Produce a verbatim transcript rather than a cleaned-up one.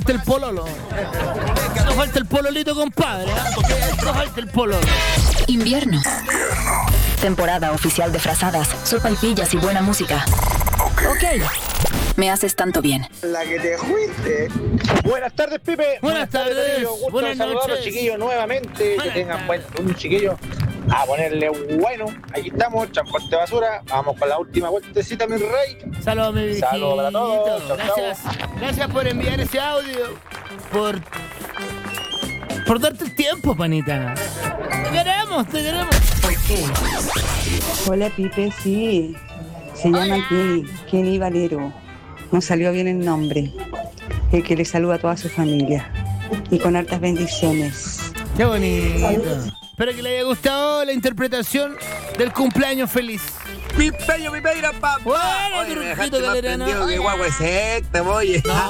falta el pololo. No falta el pololito, compadre. ¿eh? No falta el pololo. Invierno. Temporada oficial de frazadas, sopaipillas y buena música. Ok. Me haces tanto bien. La que te fuiste. Buenas tardes, Pipe. Buenas tardes. Gusto Buenas saludar a los noches. chiquillos nuevamente. Buenas que tengan buen tardes. un chiquillo a ponerle bueno. Aquí estamos, transporte basura. Vamos con la última vueltecita, mi rey. Saludos, mi viejito. Saludos para todos. Chau, Gracias. Gracias por enviar ese audio. Por. Por darte el tiempo, panita. Te queremos, te queremos. ¿Por qué? Hola Pipe, sí. Se llama Kenny, Kenny Valero. No salió bien el nombre. El que le saluda a toda su familia. Y con hartas bendiciones. Qué bonito. Espero que le haya gustado la interpretación del cumpleaños feliz. Pipeño, Pipeira, papá. Bueno, Oye, me Turquito dejaste más Calderano. prendido que guagua ese, te voy.